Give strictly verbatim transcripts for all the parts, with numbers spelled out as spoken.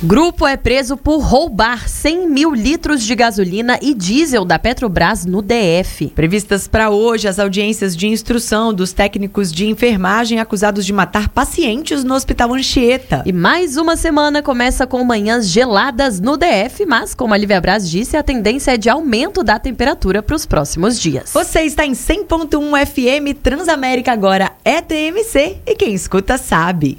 Grupo é preso por roubar cem mil litros de gasolina e diesel da Petrobras no D F. Previstas para hoje as audiências de instrução dos técnicos de enfermagem acusados de matar pacientes no Hospital Anchieta. E mais uma semana começa com manhãs geladas no D F, mas como a Lívia Braz disse, a tendência é de aumento da temperatura para os próximos dias. Você está em cem ponto um F M, Transamérica agora é T M C e quem escuta sabe.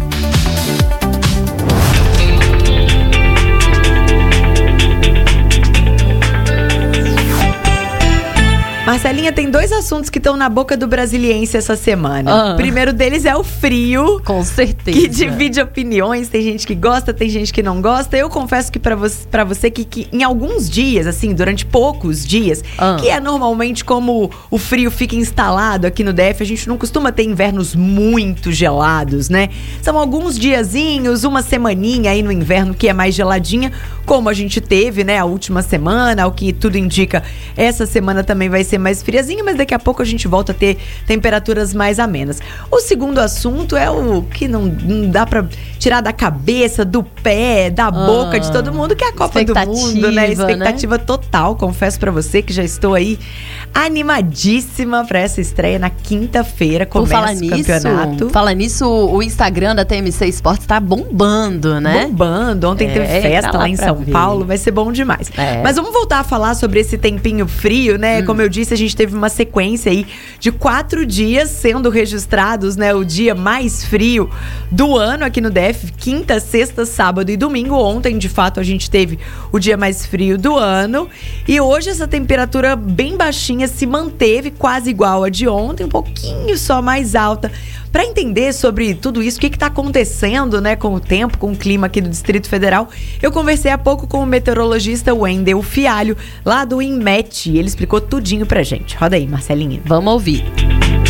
Marcelinha, tem dois assuntos que estão na boca do brasiliense essa semana. Ah. O primeiro deles é o frio. Com certeza. Que divide opiniões. Tem gente que gosta, tem gente que não gosta. Eu confesso que pra você, pra você que, que em alguns dias, assim, durante poucos dias, Ah. que é normalmente como o frio fica instalado aqui no D F, a gente não costuma ter invernos muito gelados, né? São alguns diazinhos, uma semaninha aí no inverno que é mais geladinha, como a gente teve, né, a última semana, o que tudo indica, essa semana também vai ser mais friazinha, mas daqui a pouco a gente volta a ter temperaturas mais amenas. O segundo assunto é o que não, não dá pra tirar da cabeça, do pé, da boca ah, de todo mundo, que é a Copa do Mundo, né? Expectativa né? total, confesso pra você que já estou aí animadíssima pra essa estreia na quinta-feira, Por começa falar o nisso, campeonato. Falar nisso, o Instagram da T M C Esportes tá bombando, né? Bombando. Ontem É, teve festa tá lá lá em pra São ver. Paulo, vai ser bom demais. É. Mas vamos voltar a falar sobre esse tempinho frio, né? Hum. Como eu disse, a gente teve uma sequência aí de quatro dias sendo registrados, né? O dia mais frio do ano aqui no D F, quinta, sexta, sábado e domingo. Ontem, de fato, a gente teve o dia mais frio do ano. E hoje essa temperatura bem baixinha se manteve, quase igual a de ontem, um pouquinho só mais alta. Para entender sobre tudo isso, o que está acontecendo, né, com o tempo, com o clima aqui do Distrito Federal, eu conversei há pouco com o meteorologista Wendel Fialho, lá do INMET. Ele explicou tudinho pra gente. Roda aí, Marcelinha. Vamos ouvir.